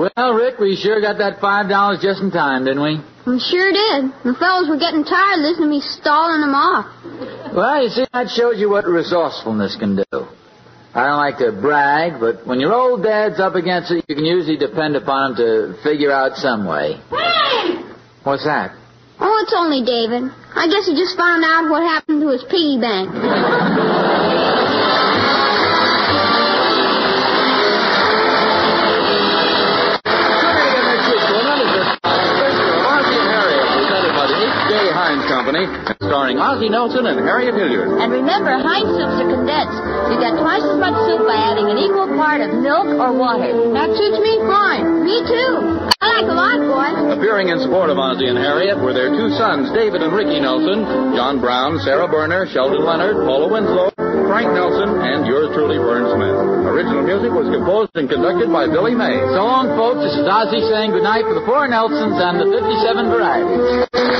Well, Rick, we sure got that $5 just in time, didn't we? We sure did. The fellows were getting tired listening to me stalling them off. Well, you see, that shows you what resourcefulness can do. I don't like to brag, but when your old dad's up against it, you can usually depend upon him to figure out some way. Hey! What's that? Oh, it's only David. I guess he just found out what happened to his piggy bank. Company, starring Ozzie Nelson and Harriet Hilliard. And remember, Heinz soups are condensed. You get twice as much soup by adding an equal part of milk or water. That suits me fine. Me too. I like a lot, boys. Appearing in support of Ozzie and Harriet were their two sons, David and Ricky Nelson, John Brown, Sarah Berner, Sheldon Leonard, Paula Winslow, Frank Nelson, and yours truly, Vern Smith. Original music was composed and conducted by Billy May. So long, folks. This is Ozzie saying goodnight for the 4 Nelsons and the 57 varieties.